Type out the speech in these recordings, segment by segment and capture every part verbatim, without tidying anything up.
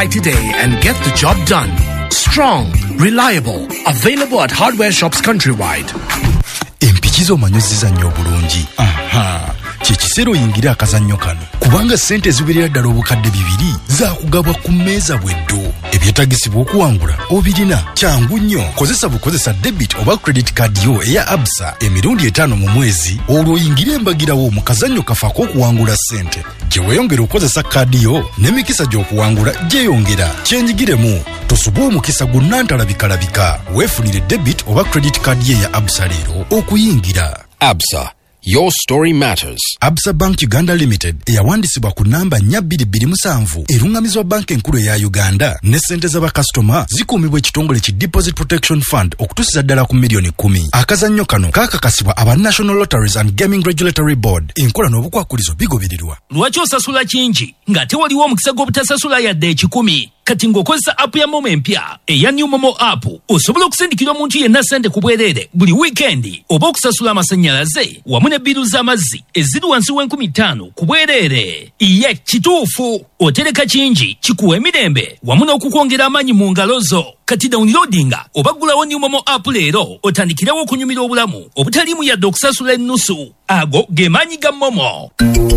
today and get the job done. Strong, reliable, available at hardware shops countrywide. Empikizo manyoziza nnyo bulungi. Aha. Chekisero yingira akazannyo kano. Kubanga sente ziberera ddala obukadde bibiri za kugabwa ku mmeeza bweddo. Ebyetagisibwa okuwangula obirina. Kyangu nnyo. Kozesa bukozesa debit oba credit card yo eya Absa emirundi etaano mu mwezi olwo yingire embagirawo mu kazannyo kafaako okuwangula sente. Gye weeyongera okozesa kaadi yo n'emikisa gy'okuwangula gyeyongera. Kyenjigiremu. Tosuba omukisa gunnantalabika-labika. Weefunire debit oba credit card ye ya Absa leero okuyingira. Absa. Your story matters. Absa Bank Uganda Limited eyawandisibwa ku namba nnya bbiri bbiri musanvu erungamizwa banka enkulu eya Uganda ne ssente z'abakasitoma zikuumibwa ekitongole ki Deposit Protection Fund okutuusiza ddala ku miliyoni kumi. Akazannyo kano kaakakasibwa aba National Lotteries and Gaming Regulatory Board. Enkola n'obukwakulizo bigobererwa. Lwaki osasula kingi ng'ate waliwo omukisa gw'obutasasula yadde ekikumi? Kati ng'okozesa app ya Momo empya eya New Momo app osobola okusindikira omuntu yenna ssente ku bwereere buli wiikendi oba okusasula amasannyalaze wamu ne biru z'amazzi eziri wansi w'enkumi ttaano ku bwereere. Ye kituufu otereka kingi kikuwa emirembe wamu n'okukwongera amaanyi mu ngalo zo. Kati downloadinga oba ggulawo New Momo app leero otandikirewo okunyumira obulamu obutaliimu yadde okusasula ennusu. Ago ge maanyi ga Momo.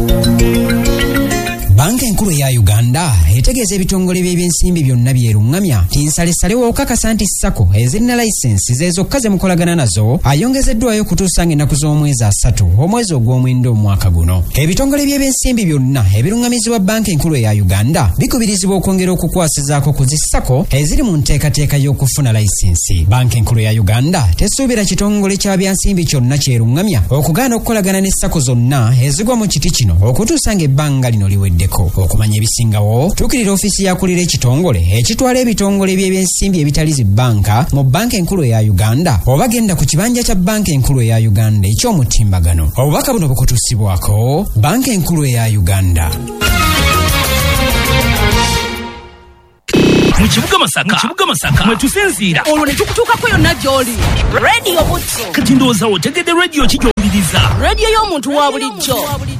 Banka enkulu ya Uganda etegeeza ebitongole by'ebyensimbi byonna byerungamya tinsalesale w'okakasa nti Sako ezirina layisensi zezokka ze mukolagana nazo ayongezeddwayo okutuusa ng'ennaku z'omwezi asatu omwezi ogw'omwenda omwaka guno. Ebitongole by'ebyensimbi byonna ebirungamizibwa banka enkulu ya Uganda bikubirizibwa okwongera okukwasizaako ku zi Sako eziri mu nteekateeka y'okufuna layisensi. Banka enkulu ya Uganda tesuubira kitongole kya byansimbi kyonna kyerungamya okugaana okukolagana ne Sako zonna ezigwa mu kiti kino okutuusa ng'ebbanga lino liwedde. Okumanya ebisingawo tukirira ofisi yakulira ekitongole ekitwala ebitongole by'ebyensimbi ebitali zi banka mu banka enkulu ya Uganda oba genda ku kibanja kya banka enkulu ya Uganda eky'omutimbagano. Obubaka buno bukutuusibwako banka enkulu ya Uganda. Mukibuga Masaka Mukibuga Masaka mwe tusinziira olwo ne tukutuukako yonna gy'oli. Radio Butto. Kati ndowooza otegedde radio kigyowuliriza. Radio y'omuntu wa bulijjo.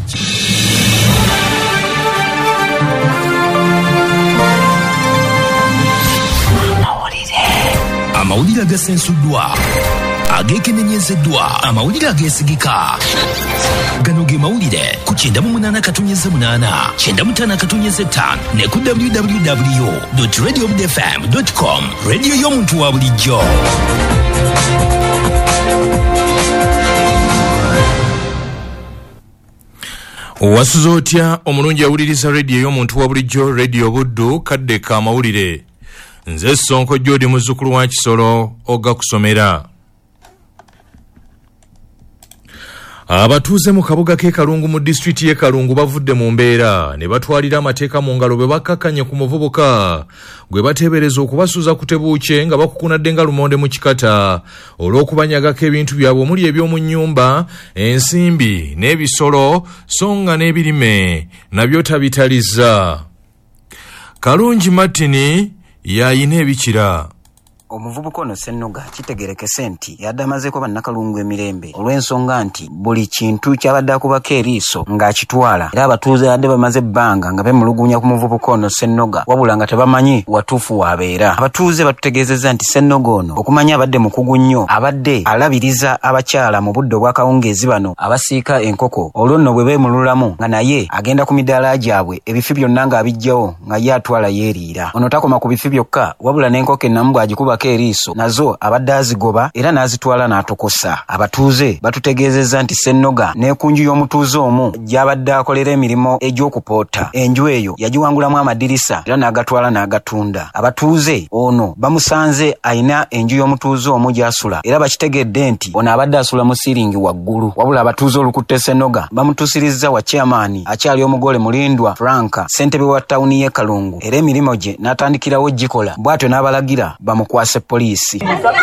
Amawulire agasensuddwa, ageekenenyezeddwa, amawulire ageesigika. Gano ge mawulire ku kyenda mu munaana katonyeze munaana, kyenda mu ttaano katonyeze ttaano ne ku w w w dot radio bud f m dot com. Radio y'omuntu wa bulijjo. Wasuza otya omulungi awuliriza radio y'omuntu wa bulijjo, Radio Buddu, kadde ka mawulire. Nze Sonko Jodi muzzukulu wa Kisolo oga kusomera. Abatuuze mu kabuga k'e Kalungu mu district y'e Kalungu bavudde mu mbeera ne batwalira amateeka mu ngalo bwe bakkakkanye ku muvubuka gwe bateebereza okubasuuza ku tebuuke nga bakukunadde nga lumonde mu kikata olw'okubanyagako ebintu byabwe omuli eby'omu nnyumba, ensimbi n'ebisolo so nga n'ebirime nabyo tabitalizza. Kalungi Martini yayina ebikira. Omuvubuka ono Ssennoga kitegerekese nti yadde amazeeko bannakalungu emirembe olw'ensonga nti buli kintu kyabadde akubako eriiso ng'akitwala, era abatuuze yadde bamaze ebbanga nga bemulugunya ku muvubuka ono Ssennoga wabula nga tebamanyi watuufu wabeera. Abatuuze batutegeezezza nti Ssennoga ono okumanya abadde mukugu nnyo, abadde alabiriza abakyala mu budde obw'akawungeezi bano abasiika enkoko, olwo nno bwe beemululamu nga naye agenda ku midaala gyabwe ebifi byonna ng'abiggyawo nga ye atwala yeeriira. Ono takoma ku bifi byokka wabula n'enkoko ennamu bw'agikuba eriiso nazo abadde azigoba era n'azitwala n'atokosa. Abatuuze batutegeezezza nti Ssennoga n'ekunju y'omutuuze omu gy'abadde akolera emirimu egy'okupoota, enju eyo yagiwangulamu amadirisa era n'agatwala n'agatunda. Abatuuze ono bamusanze ayina enju y'omutuuze omu gy'asula era bakitegedde nti ono abadde asula mu siiringi waggulu, wabula abatuuze olukutte Ssennoga bamutuusirizza wa chairman akyali omugole Mulindwa Franka ssentebe wa ttawuni y'e Kalungu era emirimu gye n'atandikirawo gikola, bw'atyo n'abalagira bamukwase bakwase poliisi.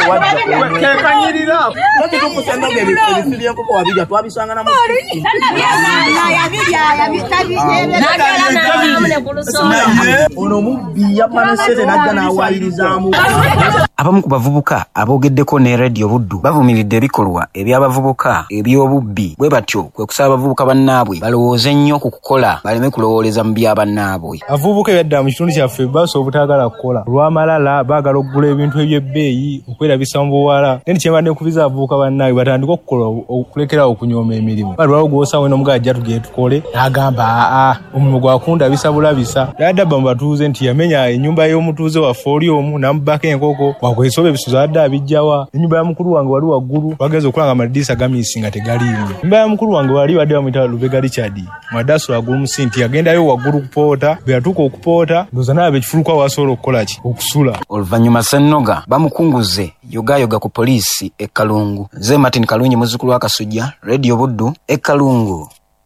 Abamu ku bavubuka aboogeddeko ne Radio Buddu bavumiridde ebikolwa eby'abavubuka eby'obubbi bwe batyo kwe kusaba abavubuka bannaabwe balowooze nnyo ku kukola baleme kulowooleza mu bya bannaabwe. Abavubuka ebadda mu kitundu kyaffe baso obutagala kukola olw'amalala baagala okugula ebintu eby'ebbeeyi okwerabisa mu buwala ne kyembadde nkubiza abavubuka bannaabwe batandika okukola okulekerawo okunyooma emirimu. Balwawo gw'osaawe n'omugajja tugende tukole n'agamba aa omulimu gwakundabisa bulabisa naddabba mu batuuze nti yamenya ennyumba y'omutuuze waffe oli omu n'amubako enkoko wakwesoba ebisuzo adde abijjawa. Ennyumba ya mukulu wange wali waggulu bageza okulanga amaddirisa gamiisi nga tegaliimu. Ennyumba ya mukulu wange wali badde bamuyita Lubega Richard mwaddaasula waggulu musi nti yagendayo waggulu kupoota bwe yatuuka okupoota ndooza naaba ekifulukwa wasobola okukola ki okusula. Oluvannyuma Ssennoga bamukunguze yogayoga ku poliisi e Kalungu. Nze Martin Kalungi muzzukulu wa Kasujja, Radio Buddu e Kalungu.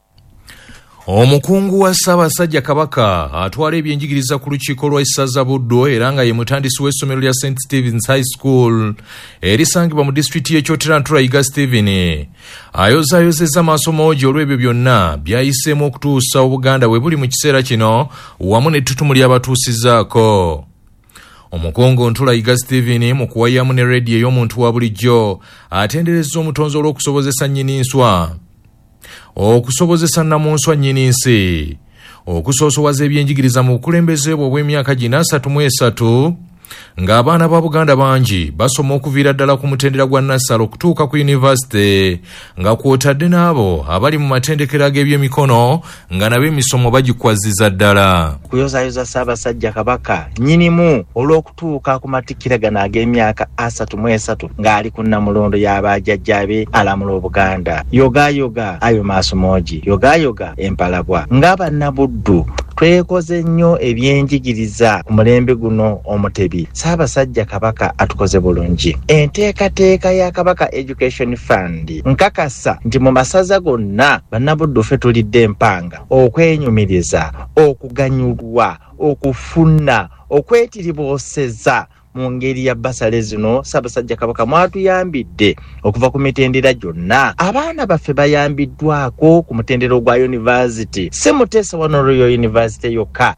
Omukungu wa Ssaabasajja Kabaka atwala ebyenjigiriza ku lukiiko lw'essaza Buddu era nga ye mutandisi w'essomero lya Saint Stephen's High School erisangibwa mu disitulikiti y'Ekyotera Ntulayiga Stephen ayozaayozezza maasomo ge olw'ebyo byonna byayiseemu okutuusa Obuganda bwe buli mu kiseera kino wamu n'ettutumu ly'abatuusizzaako. Omukungu Ntulayiga Stephen mu kuwayamu ne rediyo ey'omuntu wa bulijjo atenderezza omutonzi olw'okusobozesa nnyini nswa okusobozesa nnamunswa nnyini nsi okusoosowaza ebyenjigiriza mu bukulembeze bwe bw'emyaka gina asatu mu esatu ng'abaana ba Buganda bangi basoma okuviira ddala ku mutendera gwa Nassalo okutuuka ku yunivasite nga kwotadde n'abo abali mu matendekero ag'ebyemikono nga nabo emisomo bagikwazizza ddala. Kuyozaayoza Ssaabasajja Kabaka nnyinimu olw'okutuuka ku matikkira gano ag'emyaka asatu mu esatu ng'ali ku nnamulondo y'abajjajjaabe alamula Obuganda. Yogayoga ayo maasomogi, yogayoga empalabwa. Ng'abannabuddu twekoze nnyo ebyenjigiriza ku mulembe guno omutebi. Ssaabasajja Kabaka atukoze bulungi. Enteekateeka ya Kabaka Education Fund nkakasa nti mu masaza gonna bannabuddu ffe tulidde empanga okwenyumiriza, okuganyulwa, okufuna, okwetiribooseza mu ngeri ya basale zino. Ssaabasajja Kabaka mwatuyambidde okuva ku mitendera gyonna. Abaana baffe bayambiddwako ku mutendero gwa yunivasite, si Muteesa wano Royal University yokka.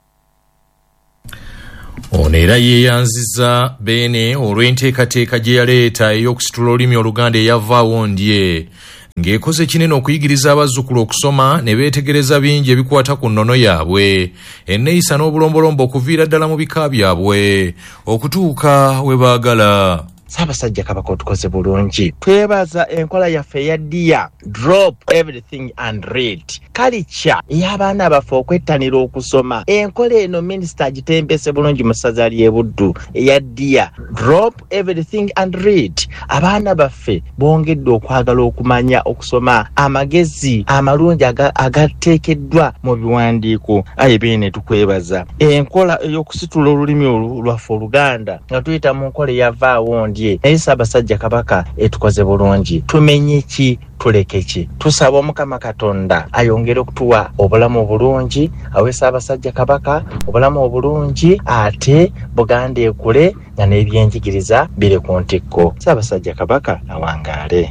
Ono era yeeyanzizza Beene olw'enteekateeka gye yaleeta ey'okusitula olulimi Oluganda eyavaawo ndye ng'ekoze kinene okuyigiriza abazzukulu okusoma ne beetegereza bingi ebikwata ku nnono yaabwe, enneeyisa n'obulombolombo okuviira ddala mu bika byabwe okutuuka we baagala. Ssaabasajja Kabaka otukoze bulungi. Twebaza enkola yaffe ya ddiya, drop everything and read. Culture ey'abaana abaffe okwettanira okusoma. Enkola eno minisita agitembese bulungi mu ssaza ly'e Buddu eya ddiya, drop everything and read. Abaana baffe bongedde okwagala okumanya okusoma, amagezi amalungi agateekeddwa mu biwandiiko. Aye Beene tukwebaza. Enkola ey'okusitula olulimi lwaffe Oluganda nga tuyita mu nkola eyavaawo naye Ssaabasajja Kabaka etukoze bulungi. Tumenye ki tuleke ki. Tusaba Omukama Katonda ayongere okutuwa obulamu obulungi, awe Ssaabasajja Kabaka obulamu obulungi, ate Buganda ekule nga n'ebyenjigiriza biri ku ntikko. Ssaabasajja Kabaka awangaale.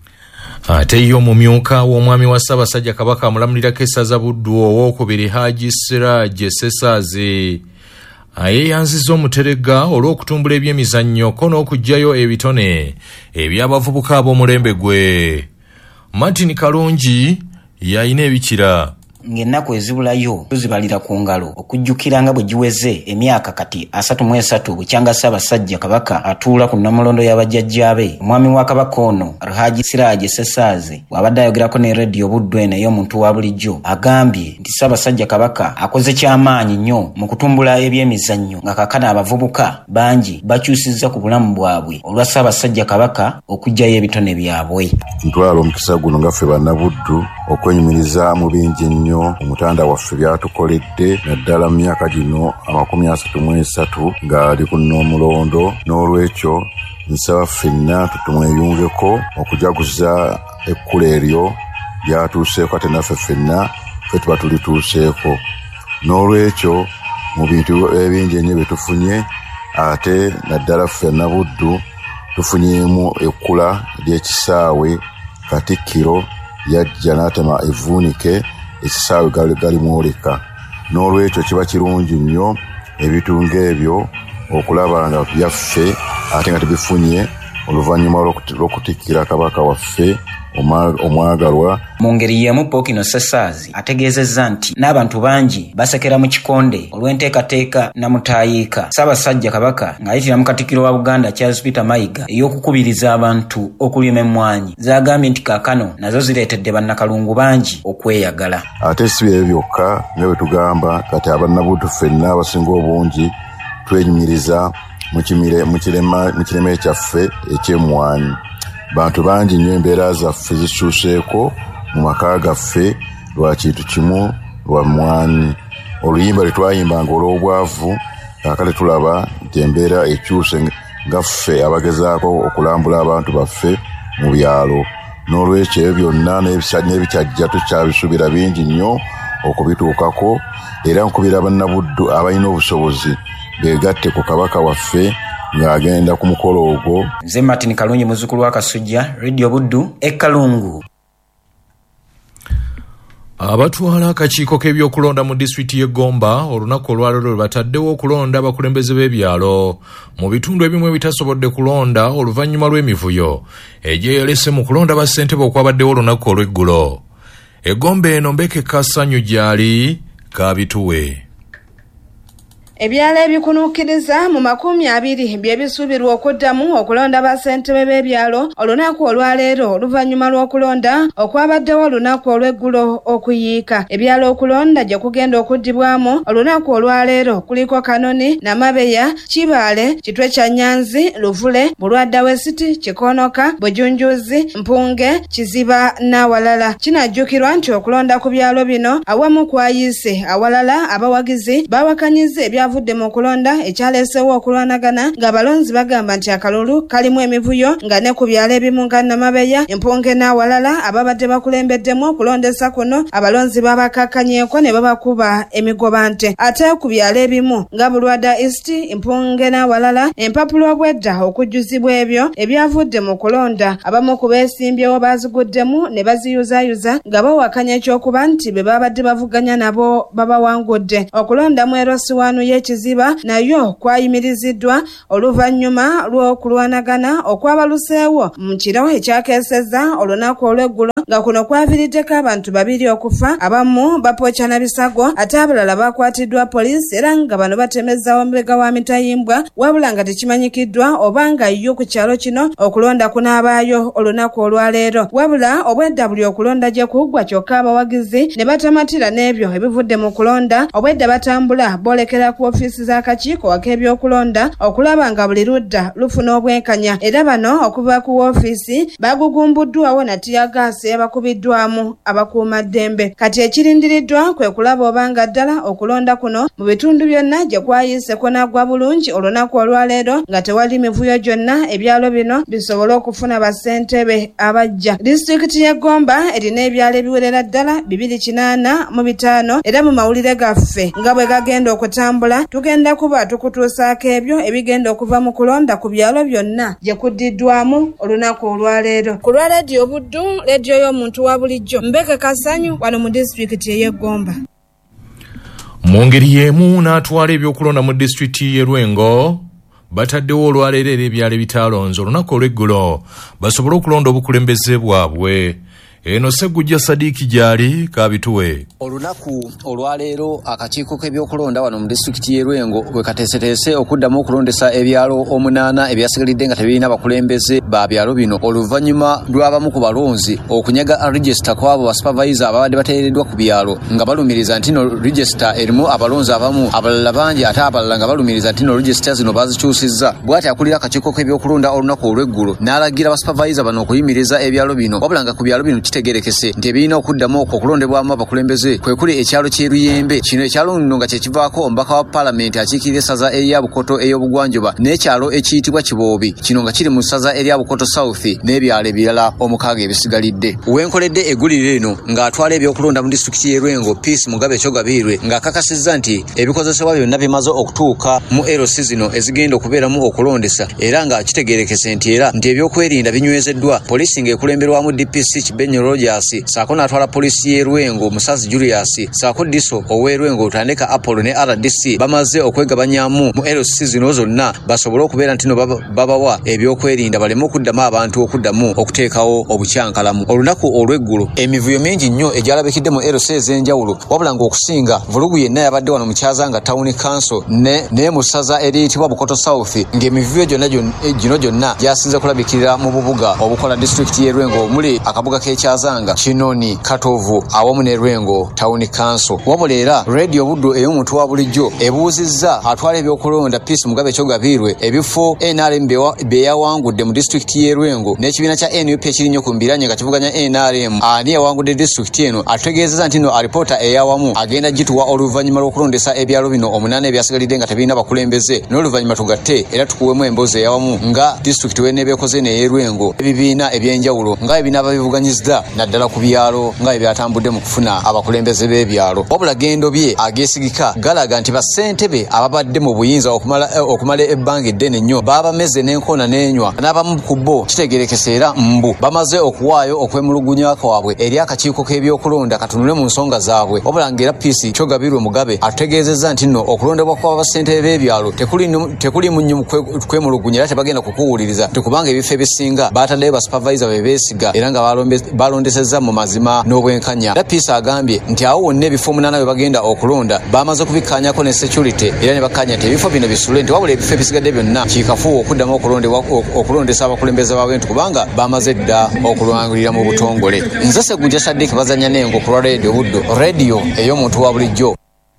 Ate yo mumyuka w'omwami wa Ssaabasajja Kabaka amulamulirako essaza Buddu owookubiri Hajji Siraje Sesaaze ayeeyanzizza Omuterega olw'okutumbula ebyemizannyo ko n'okuggyayo ebitone eby'abavubuka ab'omulembe gwe. Martin Kalungi yalina ebikira. Ng'ennaku ezibulayo tuzibalira ku ngalo okujjukira nga bwe giweze emyaka kati asatu mu esatu bukyanga Ssaabasajja Kabaka atuula ku nnamulondo y'abajjajjaabe. Omwami wa Kabaka ono Alhaji Siraje Sesaaze bw'abadde ayogerako ne Radio Buddu eno ey'omuntu wa bulijjo agambye nti Ssaabasajja Kabaka akoze ky'amaanyi nnyo mu kutumbula ebyemizannyo nga kaakano abavubuka bangi bakyusizza ku bulamu bwabwe olwa Ssaabasajja Kabaka okuggyayo ebitone byabwe. Ntwala omukisa guno nga ffe bannabuddu okwenyumiriza mu bingi nnyo omutanda waffe byatukoledde naddala mu myaka gino amakumi asatu mu esatu ng'ali ku nnomulondo. N'olwekyo nsaba ffenna tutumweyungeko okujaguza ekkula eryo lyatuuseeko ate naffe ffenna ffe tuba tulituuseeko. N'olwekyo mu bintu ebingi ennyo bye tufunye ate naddala ffe Nabuddu tufunyemu ekkula ly'ekisaawe Katikkiro yajja n'atema evvuunike ekisaawe gali gali mwoleka. N'olwekyo kiba kirungi nnyo ebitunga ebyo okulaba nga byaffe ate nga tubifunye oluvannyuma lw'okutikkira kabaka waffe omwagalwa. Mu ngeri y'emu Ppookino Ssessaazi ategeezezza nti n'abantu bangi basekera mu kikonde olw'enteekateeka namutaayiika Ssaabasajja Kabaka ng'ayitira mu Katikkiro wa Buganda Charles Peter Mayiga ey'okukubiriza abantu okulima emmwanyi. Zagambye nti kaakano nazo zireetedde bannakalungu bangi okweyagala. Ate si bye byokka nga bwe tugamba kati abannabuddu ffenna abasinga obungi twenyumiriza mu kirime kyaffe eky'emmwanyi. Bantu bangi nnyo embeera zaffe zikyuseeko mu maka gaffe lwa kintu kimu lwa mmwanyi. Oluyimba lwe twayimbanga olw'obwavu kaakale tulaba nti embeera ekyuse nga ffe abagezaako okulambula abantu baffe mu byalo. N'olwekyo ebyo byonna n'ebikyajja tukyabisuubira bingi nnyo okubituukako, era nkubira bannabuddu abalina obusobozi beegatte ku kabaka waffe ng'agenda ku mukolo ogwo. Nze Martin Kalungi muzzukulu wa Kasujja, Radio Buddu, e Kalungu. Abatwala akakiiko k'ebyokulonda mu disitulikiti y'e Gomba olunaku olwaleero bataddewo okulonda abakulembeze b'ebyalo mu bitundu ebimu ebitasobodde kulonda oluvannyuma lw'emivuyo egyeyolese mu kulonda bassentebe okwabaddewo olunaku olw'eggulo. E Gomba eno Mbekeka Ssanyu gyali Kaabituwe. Ebyalo ebikunuukiriza mu makumi abiri bye bisuubirwa okuddamu okulonda bassentebe b'ebyalo olunaku olwaleero oluvannyuma lw'okulonda okwabaddewo olunaku olw'eggulo okuyiika. Ebyalo okulonda gye kugenda okuddibwamu olunaku olwaleero kuliko Kanoni, Namabeya, Kibaale, Kitwe kya Nyanzi, Luvule, Bulwadda Wesiti, Kikonoka, Bujunjuzi, Mpunge, Kiziba n'awalala. Kinajjukirwa nti okulonda ku byalo bino awamu kwayiise awalala abawagizi bawakanyiza ebya avudde mu kulonda ekyaleesewo okulwanagana ng'abalonzi bagamba nti akalulu kalimu emivuyo nga ne ku byalo ebimu nga Namabeya, Empunge n'awalala ababadde bakulembeddemu okulondesa kuno abalonzi babakakkanyeeko ne babakuba emigoba nte. Ate ku byalo ebimu nga Bulwadda East, Empunge n'awalala empapula obwedda okujjuzibwa ebyo ebyavudde mu kulonda abamu ku beesimbyewo baaziguddemu ne baziyuzaayuza nga bawakanya ekyokuba nti be babadde bavuganya nabo babawangudde. Okulonda mu Erosiwanu y'Ekiziba nayo kwayimiriziddwa oluvannyuma lw'okulwanagana okwabaluseewo mu kiro ekyakeesezza olunaku olw'eggulo nga kuno kwaviiriddeko abantu babiri okufa, abamu bapookya na bisago ate abalala bakwatiddwa poliisi era nga bano batemezzawo mbega wa mitayimbwa wabula nga tekimanyikiddwa oba nga yo ku kyalo kino okulonda kunaabaayo olunaku olwaleero. Wabula obwedda buli okulonda gye kuggwa kyokka abawagizi ne batamatira n'ebyo ebivudde mu kulonda obwedda batambula boolekera ku ofiisi z'akakiiko ak'ebyokulonda okulaba nga buli ludda lufuna obwenkanya era bano okuva ku ofiisi bagugumbuddwawo na tiyagaasi ebakubiddwamu abakuumaddembe. Kati ekirindiriddwa kwe kulaba obanga ddala okulonda kuno mu bitundu byonna gye kwayiiseko naggwa bulungi olunaku olwaleero nga tewali mivuyo gyonna ebyalo bino bisobole okufuna bassentebe abajja. Disitulikiti y'e Gomba erina ebyalo ebiwerera ddala bibiri kinaana mu bitaano era mu mawulire gaffe nga bwe gagenda okutambula tugenda kuba tukutuusaako ebyo ebigenda okuva mu kulonda ku byalo byonna gye kuddiddwamu olunaku olwaleero. Ku lwa Radio Buddu, leediyo y'omuntu wa bulijjo, Mbekeka Ssanyu wano mu disitulikiti ey'e Gomba. Mu ngeri y'emu n'atwala ebyokulonda mu disitulikiti y'e Lwengo bataddewo olwaleero era ebyalo ebitaalonze olunaku olw'eggulo basobole okulonda obukulembeze bwabwe. Eno Ssegujja Sadiiki gyali Kaabituwe. Olunaku olwaleero akakiiko k'ebyokulonda wano mu disitulikiti y'e Lwengo bwe kateeseteese okuddamu okulondesa ebyalo omunaana ebyasigalidde nga tebirina abakulembeze ba byalo bino oluvannyuma lw'abamu ku balonzi okunyaga regisita kw'abo basupervisa ababadde bateereddwa ku byalo nga balumiriza nti no regisita erimu abalonzi abamu abalala bangi ate abalala nga balumiriza nti no regisita zino bazikyusizza. Bw'ati akulira akakiiko k'ebyokulonda olunaku olw'eggulo n'alagira basupervisa bano okuyimiriza ebyalo bino wabula nga ku byalo bino kitegerekese nti ebiina okuddamu okulondebwamu abakulembeze kwe kuli ekyalo ky'eruyembe. Kino ekyalo nno nga kyekivaako omubaka wa paalamenti akiikirira essaza erya bukoto ey'obugwanjuba n'ekyalo ekiyitibwa Kiboobi, kino nga kiri mu ssaza erya bukoto south n'ebyalo ebirala omukaaga ebisigalidde. Wenkoledde eggulire lino ng'atwala ebyokulonda mu disitulikiti y'e Lwengo, Peace Mugabe Kyogabirwe, ng'akakasizza nti ebikozesebwa byonna bimaze okutuuka mu L C zino ezigenda okubeeramu okulondesa, era nga kitegeerekese nti era nti ebyokwerinda binywezeddwa. Poliisi ng'ekulemberwamu D P C Kibenyo Rogers, saako n'atwala poliisi y'e Lwengo Musazi Julius, saako Diso ow'e Lwengo Lutandeka Apollo ne R D C bamaze okwegabanyamu mu L C zino zonna basobole okubeera nti no babawa ebyokwerinda baleme okuddamu abantu okuddamu okuteekawo obukyankalamu. Olunaku olw'eggulo emivuyo mingi nnyo egyalabikidde mu L C ez'enjawulo, wabula ng'okusinga vulugu yenna yabadde wano mu Kyazanga Town Council ne, ne mu ssaza eriyitibwa Bukoto South, ng'emivuyo gyonna gino gyonna gyasinze kulabikirira mu bubuga obukola disitulikiti y'e Lwengo omuli akabuga k'ekyazanga, Kinoni, Katovu awamu ne Lwengo Town Council. Wabula era Radio Buddo ey'omuntu wa bulijjo ebuuzizza atwala ebyokulonda Peace Mugabe Kyogabirwe ebifo N R M bye yawangudde mu disitulikiti y'e Lwengo n'ekibiina kya N U P ekiri nnyo ku mbiranye nga kivuganya N R M ani yawangudde disitulikiti eno, ategeezezza nti no alipoota eyawamu agenda gituwa oluvannyuma lw'okulondesa ebyalo bino omunaana ebyasigalidde nga tebirina bakulembeze, n'oluvannyuma tugatte era tukuwemu emboozi eyawamu nga disitulikiti w'eneebeekoze n'ey'e Lwengo ebibiina ebyenjawulo nga ebinaaba bibuganyizza naddala ku byalo nga ebyatambudde mu kufuna abakulembeze b'ebyalo. Wabula gendo bye ageesigika galaga nti bassentebe ababadde mu buyinza okumala, okumala ebbanga eddene nnyo baabameze n'enkoona n'enywa, n'abamu ku bo kitegerekese era mbu bamaze okuwaayo okwemulugunya kwabwe eri akakiiko k'ebyokulonda katunule mu nsonga zaabwe. Wabula ng'era Peace Kyogabirwe Mugabe ategeezezza nti nno okulondebwa kw'abassentebe b'ebyalo tekuli mu nnyo kwemulugunya era tebagenda kukuwuliriza tukubanga ebifo ebisinga baataddeyo basupervisor be beesiga era nga balondesezza mu mazima n'obwenkanya. Era Peace agambye nti awo wonna ebifo omunaana bwe bagenda okulonda bamaze kubikkaanyako ne security era ne bakkanya nti ebifo bino bisule nti wabula ebifo ebisigadde byonna kikafuuwa okuddamu okulondesa abakulembeze b'abantu kubanga bamaze dda okulwangulira mu butongole. Nze Ssegunja Saddick bazanya n'engo ku lwa Radio Buddo, radio ey'omuntu wa bulijjo.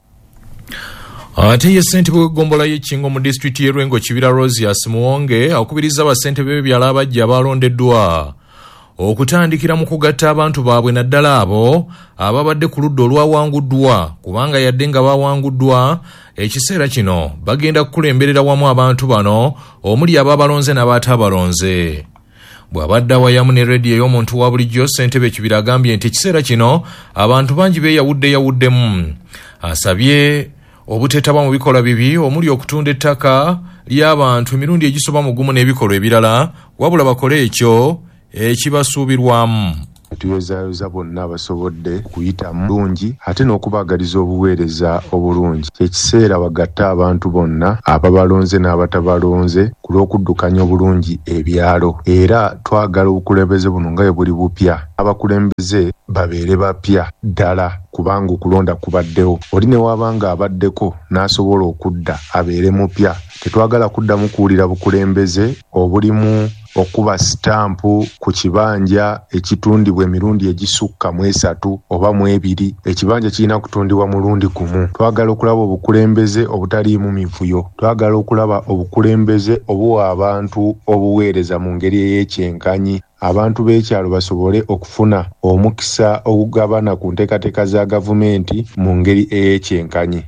Ate ye ssentebe w'eggombola y'Ekkingo mu disitulikiti y'e Lwengo Kibira Rosias Muwonge akubiriza bassentebe b'ebyalo abajja abalondeddwa okutandikira mu kugatta abantu baabwe naddala abo ababadde ku ludda olwawanguddwa, kubanga yadde nga bawanguddwa ekiseera kino bagenda kukulemberera wamu abantu bano omuli abaabalonze n'abaataabalonze. Bw'abadde awayamu ne rediyo ey'omuntu wa bulijjo, ssentebe Kibira agambye nti ekiseera kino abantu bangi beeyawudde yawuddemu. Asabye obuteetaba mu bikolwa bibi omuli okutunda ettaka ly'abantu emirundi egisoba mu gumu n'ebikolwa ebirala, wabula bakole ekyo ekibasuubirwamu. tuyozaayoza bonna abasobodde okuyitamu bulungi ate n'okubaagaliza obuweereza obulungi. Ekiseera bagatta abantu bonna ababalonze n'abatabalonze ku lw'okuddukanya obulungi ebyalo, era twagala obukulembeze buno nga bwe buli bupya, abakulembeze babeere bapya ddala kubanga okulonda kubaddewo. Oli ne wabanga abaddeko n'asobola okudda abeere mupya. Tetwagala kuddamu kuwulira bukulembeze obulimu okuba sitampu ku kibanja ekitundibwa emirundi egisukka mu esatu oba mu ebiri. Ekibanja kirina kutundibwa mulundi gumu. Twagala okulaba obukulembeze obutaliimu mivuyo. Twagala okulaba obukulembeze obuwa abantu obuweereza mu ngeri ey'ekyenkanyi, abantu b'ekyalo basobole okufuna omukisa ogugabana ku nteekateeka za gavumenti mu ngeri ey'ekyenkanyi.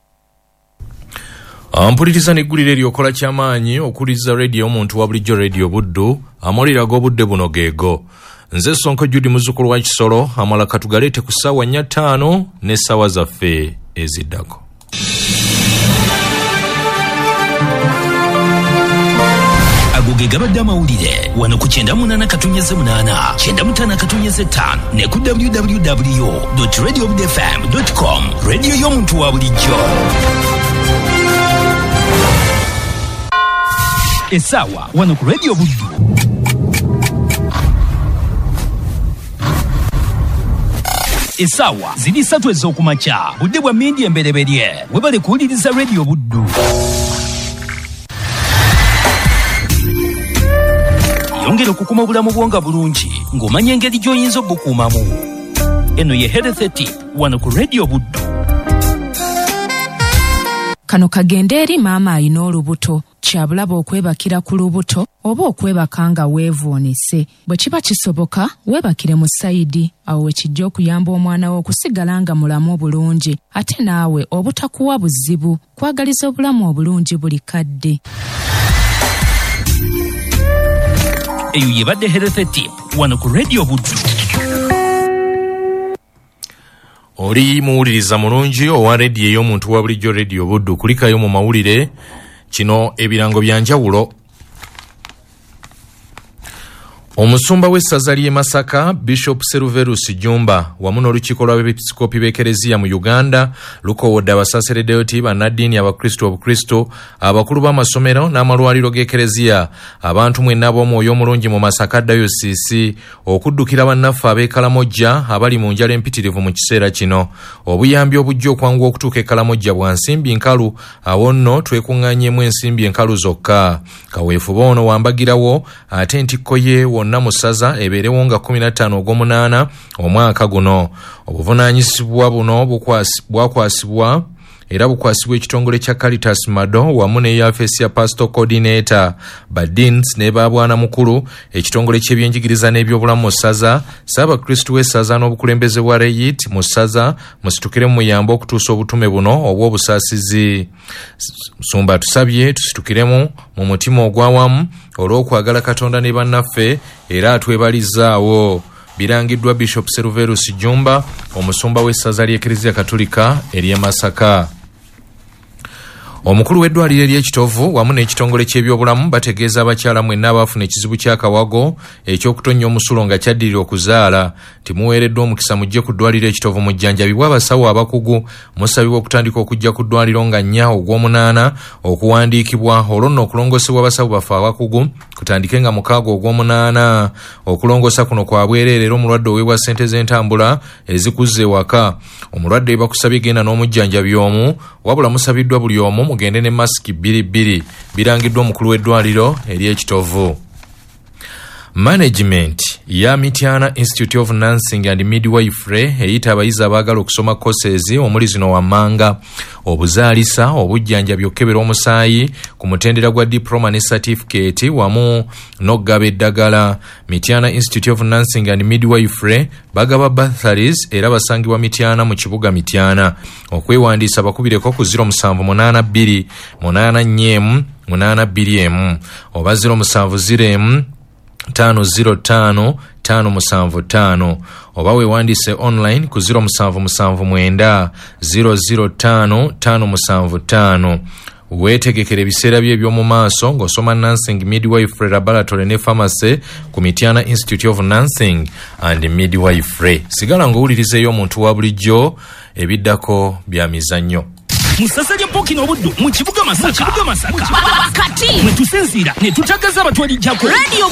Ampuliriza n'eggulire eryokola ky'amaanyi okuliza rediyo omuntu wa bulijjo Radio Buddo, amawulire ag'obudde buno geego. Nze Sonko Judy muzzukulu wa Kisolo, amala katugaleete ku ssaawa nnya ttaano n'essaawa zaffe eziddako. Ago ge gabadde amawulire wano ku kyenda munaana katonnyeze munaana kyenda mutaano katonnyeze ttaano ne ku w w w dot radio buddo f m dot com, rediyo y'omuntu wa bulijjo. Essaawa wano ku Radio Buddo. Essaawa ziri ssatu ez'okumakya, budde bwa mmindi embereberye, webale kuwuliriza Radio Buddo. Yongera okukuma obulamu bwo nga bulungi ng'omanya engeri gy'oyinza obukuumamu. Eno ye Health Tip wano ku Radio Buddo. Kano kagende eri maama alina olubuto. kyabulaba okwebakira ku lubuto oba okwebaka nga weevuunise. Bwe kiba kisoboka weebakire mu sayidi, awo wekijja okuyamba omwana wo okusigala nga mulamu bulungi, ate naawe obutakuwa buzibu. Kwagaliza obulamu obulungi buli kadde. Eyo yebadde Health Tip wano ku Radio Buddu. Oli muwuliriza mulungi owa rediyo ey'omuntu wa bulijjo Radio Buddu. Kulikayo mu mawulire kino ebirango bya njawulo. Omusumba w'essaza ly'e Masaka Bishop Seruverus Jumba wamu n'olukiiko lw'abeepisikoopi b'Ekereziya mu Uganda lukowodde abasaasereddeeti bannaddiini abakristo obukristo abakulu b'amasomero n'amalwaliro g'Ekereziya abantu mwenna ab'omwoyo omulungi mu Masaka dayosiisi okuddukira bannaffe ab'e Kalamojja abali mu njala empitirivu mu kiseera kino. Obuyambi obujja okwanguwa okutuuka e Kalamojja bwa nsimbi nkalu, awo nno twekuŋŋaanyemu ensimbi enkalu zokka. Kaweefuba ono wambagirawo ate ntikko ye wonna mu ssaza ebeerewo nga kumi na ttaano ogw'omunaana omwaka guno. Obuvunaanyizibwa buno bwakwasibwa era bukwasibwa ekitongole kya Caritas Mado wamu ne yafeesi ya Pastor Coordinator Badins ne Babwana Mukulu, ekitongole ky'ebyenjigiriza n'ebyobulamu mu ssaza, Ssaabakristu w'essaza n'obukulembeze bwa Reyit mu ssaza musitukire mu muyambo okutuusa obutume buno obw'obusaasizi. Musumba tusabye tusitukiremu mu mutima ogw'awamu olw'okwagala Katonda ne bannaffe era atwebalizaawo. Birangiddwa Bishop Seruverus Jumba, omusumba w'essaza ly'Ekereziya Katolika ery'e Masaka. Omukulu w'eddwaliro ery'ekitovu wamu n'ekitongole ky'ebyobulamu bategeeza abakyala mwenna abaafuna ekizibu ky'akawago eky'okutonnya omusulo nga kyaddirira okuzaala timuweereddwa omukisa mujje ku ddwaliro ekitovu mujjanjabibwa abasawo abakugu. Musabibwa okutandika okujja ku ddwaliro nga nnya ogw'omunaana okuwandiikibwa, olwo nno okulongoosebwa abasawo baffe abakugu kutandike nga mukaaga ogw'omunaana. Okulongoosa kuno kwa bwereere era omulwadde oweebwa ssente z'entambula ezikuzza ewaka. Omulwadde bakusabye genda n'omujjanjabi omu, wabula musabiddwa buli omu mugende ne masiki bbiri bbiri. Birangiddwa omukulu w'eddwaliro ery'ekitovu. Management ya Mityana Institute of Nursing and Midwifery eyita abayizi abaagala okusoma courses omuli zino wammanga, obuzaalisa, obujjanjabi, okukebera omusaayi ku mutendera gwa diploma ne certificate wamu n'okugaba eddagala. Mityana Institute of Nursing and Midwifery bagaba bursaries era basangibwa Mityana mu kibuga Mityana. Okwewandiisa bakubireko ku zero seven eight two eight nine eight two emu oba zero seven zero tano zero tano tano musanvu tano oba weewandiise online ku zero seven seven nine zero zero tano tano musanvu tano. Weetegekera ebiseera bye eby'omu maaso ng'osoma Nursing Midwifery Laboratory ne Pharmacy ku Mityana Institute of Nursing and Midwifery. Sigala ng'owulirizeeyo omuntu wa bulijjo, ebiddako bya mizannyo. Musasa lya Pokino Obuddu mu kibuga Masaka. Kati mwe tusinziira ne tutagaza abatwalijjako. Radio